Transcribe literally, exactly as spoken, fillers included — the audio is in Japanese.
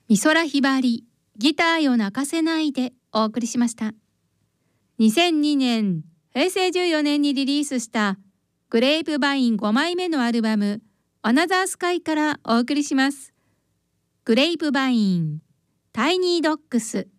美空ひばり、ギターよ泣かせないでお送りしました。にせんにねん、へいせいじゅうよねんにリリースしたグレープバインごまいめのアルバムアナザースカイからお送りします。グレープバイン、タイニードッグス。